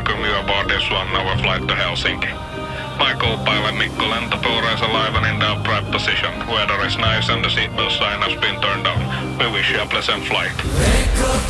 welcome you aboard this 1-hour flight to Helsinki. My co-pilot Mikko lentopyöräisä laivan in the upright position. Weather is nice and the seatbelt sign has been turned on. We wish you a pleasant flight.